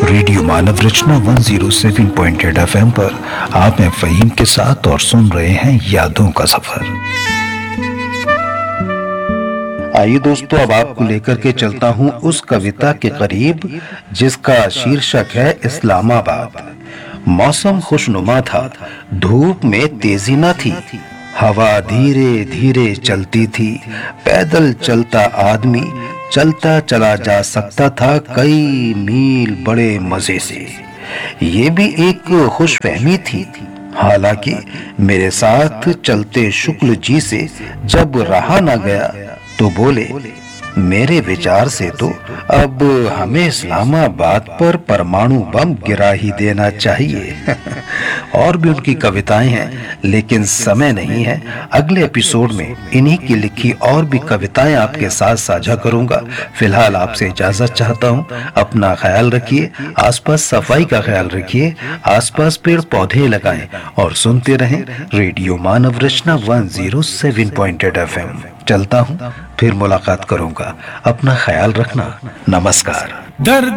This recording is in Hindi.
रेडियो मानव रचना 107.8 FM पर आप हैं फ़हीम के साथ और सुन रहे हैं यादों का सफर। आइए दोस्तों, अब आपको लेकर के चलता हूं उस कविता के करीब जिसका शीर्षक है इस्लामाबाद। मौसम खुशनुमा था, धूप में तेजी न थी, हवा धीरे धीरे चलती थी, पैदल चलता आदमी चलता चला जा सकता था कई मील बड़े मजे से। ये भी एक खुशफहमी थी। हालांकि मेरे साथ चलते शुक्ल जी से जब रहा न गया तो बोले, मेरे विचार से तो अब हमें इस्लामाबाद पर परमाणु बम गिरा ही देना चाहिए। और भी उनकी कविताएं हैं, लेकिन समय नहीं है। अगले एपिसोड में इन्हीं की लिखी और भी कविताएं आपके साथ साझा करूंगा। फिलहाल आपसे इजाजत चाहता हूं। अपना ख्याल रखिए, आसपास सफाई का ख्याल रखिए, आसपास पेड़ पौधे लगाएं और सुनते रहें रेडियो मानव रचना 107.8 FM। चलता हूं, फिर मुलाकात करूंगा। अपना ख्याल रखना। नमस्कार।